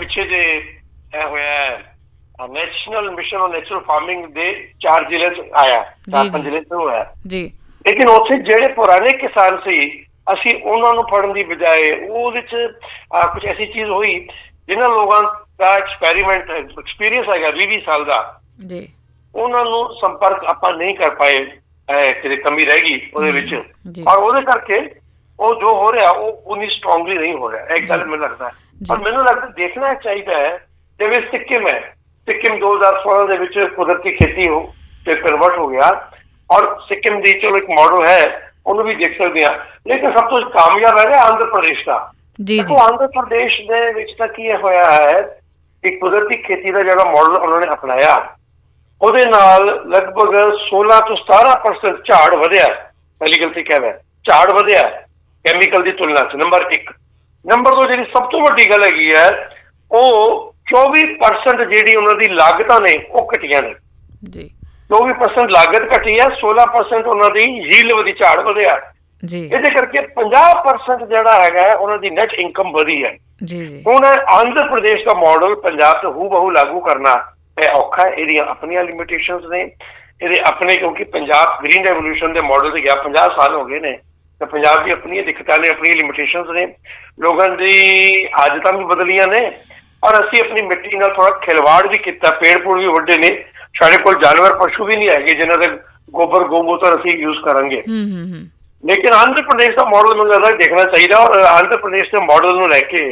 ਪਿੱਛੇ ਜੇ ਇਹ ਹੋਇਆ national mission on natural farming ਦੇ 4 ਜ਼ਿਲ੍ਹੇ 'ਚ ਆਇਆ, 4-5 ਜ਼ਿਲ੍ਹੇ 'ਚ ਹੋਇਆ ਜੀ। ਲੇਕਿਨ ਉੱਥੇ ਜਿਹੜੇ ਪੁਰਾਣੇ ਕਿਸਾਨ ਸੀ ਅਸੀਂ ਉਹਨਾਂ ਨੂੰ ਫੜਨ ਦੀ ਬਜਾਏ ਉਹਦੇ 'ਚ ਕੁਛ ਐਸੀ ਚੀਜ਼ ਹੋਈ ਜਿਨ੍ਹਾਂ ਲੋਕਾਂ ਦਾ ਐਕਸਪੀਰੀਅੰਸ ਹੈਗਾ 20-20 ਸਾਲ ਦਾ ਜੀ, ਉਹਨਾਂ ਨੂੰ ਸੰਪਰਕ ਆਪਾਂ ਨਹੀਂ ਕਰ ਪਾਏ, ਕਿਤੇ ਕਮੀ ਰਹਿ ਗਈ ਉਹਦੇ ਵਿੱਚ। ਔਰ ਉਹਦੇ ਕਰਕੇ ਉਹ ਜੋ ਹੋ ਰਿਹਾ ਉਹ ਉਨੀ ਸਟਰੋਂਗਲੀ ਨਹੀਂ ਹੋ ਰਿਹਾ, ਇਹ ਗੱਲ ਮੈਨੂੰ ਲੱਗਦਾ। ਔਰ ਮੈਨੂੰ ਲੱਗਦਾ ਦੇਖਣਾ ਚਾਹੀਦਾ ਹੈ ਜਿਵੇਂ ਸਿੱਕਿਮ ਹੈ, ਸਿੱਕਿਮ 2016 ਦੇ ਵਿੱਚ ਕੁਦਰਤੀ ਖੇਤੀ ਤੇ ਕਨਵਰਟ ਹੋ ਗਿਆ ਔਰ ਸਿੱਕਿਮ ਦੀ ਚਲੋ ਇੱਕ ਮਾਡਲ ਹੈ ਉਹਨੂੰ ਵੀ ਦੇਖ ਸਕਦੇ ਹਾਂ। ਲੇਕਿਨ ਸਭ ਤੋਂ ਕਾਮਯਾਬ ਹੈਗਾ ਆਂਧਰਾ ਪ੍ਰਦੇਸ਼ ਦਾ। ਆਂਧਰਾ ਪ੍ਰਦੇਸ਼ ਦੇ ਵਿੱਚ ਤਾਂ ਕੀ ਹੋਇਆ ਹੈ ਕਿ ਕੁਦਰਤੀ ਖੇਤੀ ਦਾ ਜਿਹੜਾ ਮਾਡਲ ਉਹਨਾਂ ਨੇ ਅਪਣਾਇਆ ਉਹਦੇ ਨਾਲ ਲਗਭਗ 16 ਤੋਂ 17% ਝਾੜ ਵਧਿਆ। ਪਹਿਲੀ ਗਲਤੀ ਕਹਿ ਝਾੜ ਵਧਿਆ ਕੈਮੀਕਲ ਦੀ ਤੁਲਨਾ 'ਚ, ਨੰਬਰ 1। ਨੰਬਰ 2 ਜਿਹੜੀ ਸਭ ਤੋਂ ਵੱਡੀ ਗੱਲ ਹੈਗੀ ਹੈ ਉਹ 24% ਜਿਹੜੀ ਉਹਨਾਂ ਦੀ ਲਾਗਤਾਂ ਨੇ ਉਹ ਘਟੀਆਂ ਨੇ ਜੀ। 24% ਲਾਗਤ ਘਟੀ ਹੈ, 16% ਉਹਨਾਂ ਦੀ ਯੀਲਡ ਵਧੀ, ਝਾੜ ਵਧਿਆ ਜੀ। ਇਹਦੇ ਕਰਕੇ 50% ਜਿਹੜਾ ਹੈਗਾ ਉਹਨਾਂ ਦੀ ਨੈਟ ਇਨਕਮ ਵਧੀ ਹੈ ਜੀ। ਹੁਣ ਆਂਧਰਾ ਪ੍ਰਦੇਸ਼ ਦਾ ਮਾਡਲ ਪੰਜਾਬ 'ਚ ਹੂ-ਬਹੂ ਲਾਗੂ ਕਰਨਾ ਇਹ ਔਖਾ ਹੈ, ਇਹਦੀਆਂ ਆਪਣੀਆਂ ਲਿਮਿਟੇਸ਼ਨਸ ਨੇ, ਇਹਦੇ ਆਪਣੇ, ਕਿਉਂਕਿ ਪੰਜਾਬ ਗ੍ਰੀਨ ਰੈਵੋਲੂਸ਼ਨ ਦੇ ਮਾਡਲ ਤੇ ਗਿਆ 50 ਸਾਲ ਹੋ ਗਏ ਨੇ ਤੇ ਪੰਜਾਬ ਦੀ ਆਪਣੀਆਂ ਦਿੱਕਤਾਂ ਨੇ, ਆਪਣੀਆਂ ਲਿਮਿਟੇਸ਼ਨਸ ਨੇ, ਲੋਕਾਂ ਦੀ ਆਦਤਾਂ ਵੀ ਬਦਲੀਆਂ ਨੇ ਔਰ ਅਸੀਂ ਆਪਣੀ ਮਿੱਟੀ ਨਾਲ ਥੋੜਾ ਖਿਲਵਾੜ ਵੀ ਕੀਤਾ। ਪੇੜ-ਪੂੜ ਵੀ ਵੱਡੇ ਨੇ, ਸਾਡੇ ਕੋਲ ਜਾਨਵਰ ਪਸ਼ੂ ਵੀ ਨਹੀਂ ਹੈਗੇ ਜਿਨ੍ਹਾਂ ਦੇ ਗੋਬਰ ਗਊਮੂਤਰ ਅਸੀਂ ਯੂਜ਼ ਕਰਾਂਗੇ। ਲੇਕਿਨ ਆਂਧਰਾ ਪ੍ਰਦੇਸ਼ ਦਾ ਮਾਡਲ ਮੈਨੂੰ ਲੱਗਦਾ ਦੇਖਣਾ ਚਾਹੀਦਾ। ਔਰ ਆਂਧਰਾ ਪ੍ਰਦੇਸ਼ ਦੇ ਮਾਡਲ ਨੂੰ ਲੈ ਕੇ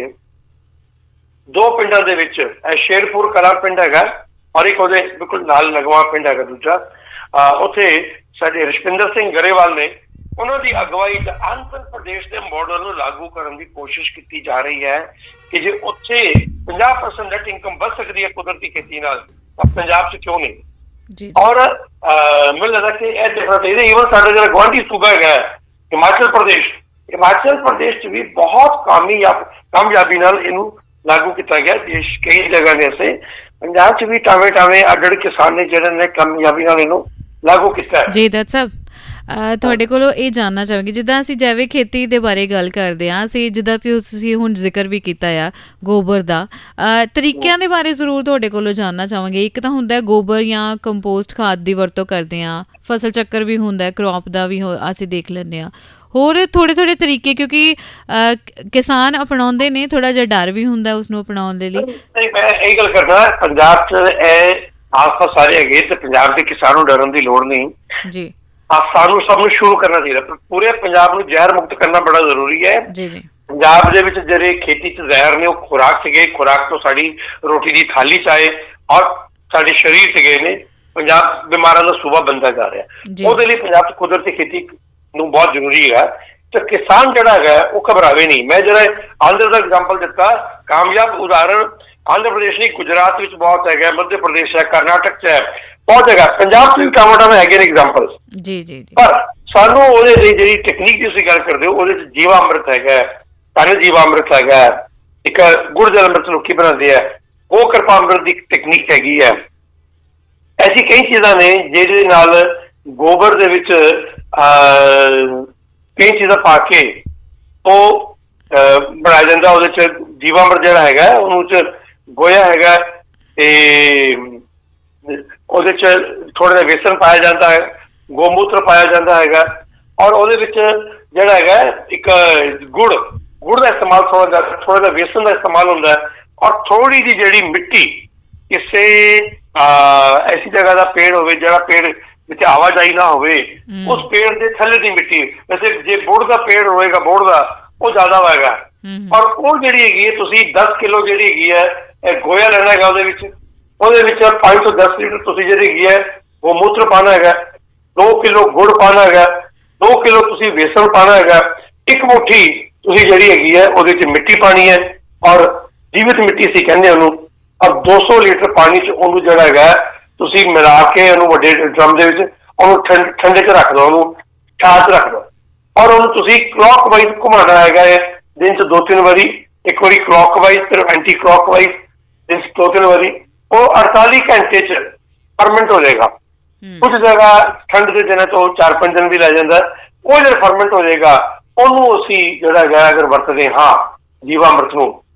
2 ਪਿੰਡਾਂ ਦੇ ਵਿੱਚ ਸ਼ੇਰਪੁਰ ਕਲਾਂ ਪਿੰਡ ਹੈਗਾ ਔਰ ਇੱਕ ਉਹਦੇ ਬਿਲਕੁਲ ਨਾਲ ਨਗਵਾ ਪਿੰਡ ਹੈਗਾ ਦੂਜਾ, ਉੱਥੇ ਸਾਡੇ ਰਸ਼ਪਿੰਦਰ ਸਿੰਘ ਗਰੇਵਾਲ ਨੇ ਉਹਨਾਂ ਦੀ ਅਗਵਾਈ 'ਚ ਆਂਧਰਾ ਪ੍ਰਦੇਸ਼ ਦੇ ਮਾਡਲ ਨੂੰ ਲਾਗੂ ਕਰਨ ਦੀ ਕੋਸ਼ਿਸ਼ ਕੀਤੀ ਜਾ ਰਹੀ ਹੈ ਕਿ ਜੇ ਉੱਥੇ 50% ਨੈਟ ਇਨਕਮ ਵੱਧ ਸਕਦੀ ਹੈ ਕੁਦਰਤੀ ਖੇਤੀ ਨਾਲ ਤਾਂ ਪੰਜਾਬ 'ਚ ਕਿਉਂ ਨਹੀਂ। ਔਰ ਮੈਨੂੰ ਲੱਗਦਾ ਕਿ ਇਹ ਦੇਖਣਾ ਚਾਹੀਦਾ। ਈਵਨ ਸਾਡਾ ਜਿਹੜਾ ਗੁਆਂਢੀ ਸੂਬਾ ਹੈਗਾ ਹਿਮਾਚਲ ਪ੍ਰਦੇਸ਼ 'ਚ ਵੀ ਬਹੁਤ ਕਾਮਯਾਬੀ ਨਾਲ ਇਹਨੂੰ ਲਾਗੂ ਕੀਤਾ ਗਿਆ। ਦੇਸ਼ ਕਈ ਜਗ੍ਹਾ ਨੇ ਐਸੇ, ਪੰਜਾਬ 'ਚ ਵੀ ਟਾਵੇਂ ਅੱਡ ਕਿਸਾਨ ਨੇ ਜਿਹੜੇ ਨੇ ਕਾਮਯਾਬੀ ਨਾਲ ਇਹਨੂੰ ਲਾਗੂ ਕੀਤਾ ਜੀ। ਦੱਤ ਸਾਹਿਬ ਤੁਹਾਡੇ ਕੋਲੋਂ ਇਹ ਜਾਣਨਾ ਚਾਹਾਂਗੀ, ਜਿੱਦਾਂ ਅਸੀਂ ਜੈਵਿਕ ਖੇਤੀ ਦੇ ਬਾਰੇ ਗੱਲ ਕਰਦੇ ਹਾਂ, ਅਸੀਂ ਜਿੱਦਾਂ ਕਿ ਤੁਸੀਂ ਹੁਣ ਜ਼ਿਕਰ ਵੀ ਕੀਤਾ ਆ ਗੋਬਰ ਦਾ, ਤਰੀਕਿਆਂ ਦੇ ਬਾਰੇ ਜ਼ਰੂਰ ਤੁਹਾਡੇ ਕੋਲੋਂ ਜਾਣਨਾ ਚਾਹਾਂਗੇ। ਇੱਕ ਤਾਂ ਹੁੰਦਾ ਗੋਬਰ ਜਾਂ ਕੰਪੋਸਟ ਖਾਦ ਦੀ ਵਰਤੋਂ ਕਰਦੇ ਹਾਂ, ਫਸਲ ਚੱਕਰ ਵੀ ਹੁੰਦਾ, ਕ੍ਰੌਪ ਦਾ ਵੀ ਅਸੀਂ ਦੇਖ ਲੈਂਦੇ ਹਾਂ, ਹੋਰ ਥੋੜੇ ਤਰੀਕੇ, ਕਿਉਂਕਿ ਕਿਸਾਨ ਅਪਣਾਉਂਦੇ ਨੇ, ਥੋੜਾ ਜਿਹਾ ਡਰ ਵੀ ਹੁੰਦਾ ਉਸਨੂੰ ਅਪਣਾਉਣ ਦੇ ਲਈ। ਮੈਂ ਇਹ ਗੱਲ ਕਰਦਾ ਪੰਜਾਬ 'ਚ ਇਹ ਆਸ-ਪਾਸ ਸਾਰੇ ਹੈਗੇ ਤੇ ਪੰਜਾਬ ਦੇ ਕਿਸਾਨ ਨੂੰ ਡਰਨ ਦੀ ਲੋੜ ਨਹੀਂ ਜੀ। ਸਾਨੂੰ ਸਭ ਨੂੰ ਸ਼ੁਰੂ ਕਰਨਾ ਚਾਹੀਦਾ, ਪੂਰੇ ਪੰਜਾਬ ਨੂੰ ਜ਼ਹਿਰ ਮੁਕਤ ਕਰਨਾ ਬੜਾ ਜ਼ਰੂਰੀ ਹੈ ਜੀ। ਪੰਜਾਬ ਦੇ ਵਿੱਚ ਜਿਹੜੇ ਖੇਤੀ 'ਚ ਜ਼ਹਿਰ ਨੇ ਉਹ ਖੁਰਾਕ ਸੀਗੇ, ਖੁਰਾਕ ਤੋਂ ਸਾਡੀ ਰੋਟੀ ਦੀ ਥਾਲੀ 'ਚ ਆਏ ਔਰ ਸਾਡੇ ਸਰੀਰ 'ਚ ਗਏ ਨੇ। ਪੰਜਾਬ ਬਿਮਾਰਾਂ ਦਾ ਸੂਬਾ ਬਣਦਾ ਜਾ ਰਿਹਾ, ਉਹਦੇ ਲਈ ਪੰਜਾਬ 'ਚ ਕੁਦਰਤੀ ਖੇਤੀ ਨੂੰ ਬਹੁਤ ਜ਼ਰੂਰੀ ਹੈ ਤੇ ਕਿਸਾਨ ਜਿਹੜਾ ਹੈਗਾ ਉਹ ਘਬਰਾਵੇ ਨਹੀਂ। ਮੈਂ ਜਿਹੜਾ ਆਂਧਰਾ ਦਾ ਐਗਜ਼ਾਮਪਲ ਦਿੱਤਾ, ਕਾਮਯਾਬ ਉਦਾਹਰਣ ਆਂਧਰਾ ਪ੍ਰਦੇਸ਼ ਨਹੀਂ, ਗੁਜਰਾਤ ਵਿੱਚ ਬਹੁਤ ਹੈਗਾ, ਮੱਧ ਪ੍ਰਦੇਸ਼ ਹੈ, ਕਰਨਾਟਕ 'ਚ ਹੈ, ਬਹੁਤ ਹੈਗਾ, ਪੰਜਾਬ 'ਚ ਵੀ ਟਾਵਾਂ ਹੈਗੇ ਨੇ ਐਗਜ਼ਾਮਪਲ ਜੀ। ਪਰ ਸਾਨੂੰ ਉਹਦੇ ਲਈ ਜਿਹੜੀ ਟੈਕਨੀਕ ਦੀ ਤੁਸੀਂ ਗੱਲ ਕਰਦੇ ਹੋ ਉਹਦੇ 'ਚ ਜੀਵਾ ਅੰਮ੍ਰਿਤ ਹੈਗਾ, ਧਨ ਜੀਵਾ ਅੰਮ੍ਰਿਤ ਹੈਗਾ, ਇੱਕ ਗੁੜ ਜਲ ਅੰਮ੍ਰਿਤ ਲੋਕੀ ਬਣਾਉਂਦੇ ਆ, ਉਹ ਕਿਰਪਾ ਅੰਮ੍ਰਿਤ ਦੀ ਟੈਕਨੀਕ ਹੈਗੀ ਹੈ। ਐਸੀ ਕਈ ਚੀਜ਼ਾਂ ਨੇ ਜਿਹਦੇ ਨਾਲ ਗੋਬਰ ਦੇ ਵਿੱਚ ਕਈ ਚੀਜ਼ਾਂ ਪਾ ਕੇ ਉਹ ਬਣਾਇਆ ਜਾਂਦਾ। ਉਹਦੇ 'ਚ ਜੀਵਾ ਅੰਮ੍ਰਿਤ ਜਿਹੜਾ ਹੈਗਾ ਉਹਨੂੰ 'ਚ ਗੋਇਆ ਹੈਗਾ ਤੇ ਉਹਦੇ 'ਚ ਥੋੜਾ ਜਿਹਾ ਵੇਸਣ ਪਾਇਆ ਜਾਂਦਾ ਹੈ, ਗੋਮੂਤਰ ਪਾਇਆ ਜਾਂਦਾ ਹੈਗਾ ਔਰ ਉਹਦੇ ਵਿੱਚ ਜਿਹੜਾ ਹੈਗਾ ਇੱਕ ਗੁੜ ਦਾ ਇਸਤੇਮਾਲ, ਥੋੜਾ ਜਿਹਾ ਵੇਸਣ ਦਾ ਇਸਤੇਮਾਲ ਹੁੰਦਾ ਹੈ ਔਰ ਥੋੜੀ ਜਿਹੀ ਜਿਹੜੀ ਮਿੱਟੀ ਕਿਸੇ ਐਸੀ ਜਗ੍ਹਾ ਦਾ ਪੇੜ ਹੋਵੇ ਜਿਹੜਾ ਪੇੜ ਵਿੱਚ ਆਵਾਜਾਈ ਨਾ ਹੋਵੇ, ਉਸ ਪੇੜ ਦੇ ਥੱਲੇ ਦੀ ਮਿੱਟੀ, ਵੈਸੇ ਜੇ ਬੋੜ ਦਾ ਪੇੜ ਹੋਏਗਾ ਬੋੜ ਦਾ ਉਹ ਜ਼ਿਆਦਾ ਹੋਏਗਾ ਔਰ ਉਹ ਜਿਹੜੀ ਹੈਗੀ ਹੈ ਤੁਸੀਂ 10 ਕਿਲੋ ਜਿਹੜੀ ਹੈਗੀ ਹੈ ਇਹ ਗੋਇਆ ਲੈਣਾ ਹੈਗਾ, ਉਹਦੇ ਵਿੱਚ 5 ਤੋਂ 10 ਲੀਟਰ ਤੁਸੀਂ ਜਿਹੜੀ ਹੈਗੀ ਹੈ ਗੋਮੂਤਰ ਪਾਉਣਾ ਹੈਗਾ, 2 ਕਿਲੋ ਗੁੜ ਪਾਉਣਾ ਹੈਗਾ, 2 ਕਿਲੋ ਤੁਸੀਂ ਵੇਸਣ ਪਾਉਣਾ ਹੈਗਾ, 1 ਮੁੱਠੀ ਤੁਸੀਂ ਜਿਹੜੀ ਹੈਗੀ ਹੈ ਉਹਦੇ 'ਚ ਮਿੱਟੀ ਪਾਣੀ ਹੈ ਔਰ ਜੀਵਿਤ ਮਿੱਟੀ ਅਸੀਂ ਕਹਿੰਦੇ ਉਹਨੂੰ, ਔਰ 200 ਲੀਟਰ ਪਾਣੀ 'ਚ ਉਹਨੂੰ ਜਿਹੜਾ ਹੈਗਾ ਤੁਸੀਂ ਮਿਲਾ ਕੇ ਉਹਨੂੰ ਵੱਡੇ ਡਰਮ ਦੇ ਵਿੱਚ ਉਹਨੂੰ ਠੰਡੇ 'ਚ ਰੱਖ ਦਿਓ, ਉਹਨੂੰ ਛਾਂ 'ਚ ਰੱਖ ਦਿਓ ਔਰ ਉਹਨੂੰ ਤੁਸੀਂ ਕਲੌਕ ਵਾਈਜ਼ ਘੁਮਾਉਣਾ ਹੈਗਾ ਹੈ ਦਿਨ 'ਚ 2-3 ਵਾਰੀ, ਇੱਕ ਵਾਰੀ ਕਲੌਕ ਵਾਈਜ਼ ਫਿਰ ਐਂਟੀ ਕਲੌਕ ਵਾਈਜ਼ ਦਿਨ 'ਚ 2-3 ਵਾਰੀ। ਉਹ 48 ਘੰਟੇ 'ਚ ਫਰਮੈਂਟ ਹੋ ਜਾਏਗਾ। ਕੁਝ ਜਗ੍ਹਾ ਠੰਡ ਦੇ ਦਿਨਾਂ ਤੋਂ 4-5 ਦਿਨ ਵੀ ਲੈ ਜਾਂਦਾ, ਉਹ ਜਿਹੜਾ ਫਰਮੈਂਟ ਹੋ ਜਾਏਗਾ ਉਹਨੂੰ ਅਸੀਂ ਜਿਹੜਾ ਹੈਗਾ ਅਗਰ ਵਰਤਦੇ ਹਾਂ ਜੀਵਾ ਅੰਮ੍ਰਿਤ ਨੂੰ